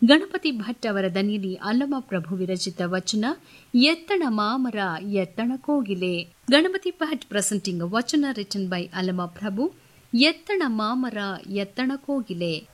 ಗಣಪತಿ ಭಟ್ ಅವರ ದನಿಯಲ್ಲಿ ಅಲ್ಲಮ ಪ್ರಭು ವಿರಚಿತ ವಚನ ಎತ್ತಣ ಮಾಮರ ಎತ್ತಣ ಕೋಗಿಲೆ. ಗಣಪತಿ ಭಟ್ presenting a ವಚನ written by ಅಲ್ಲಮ ಪ್ರಭು. ಎತ್ತಣ ಮಾಮರ ಎತ್ತಣ ಕೋಗಿಲೆ.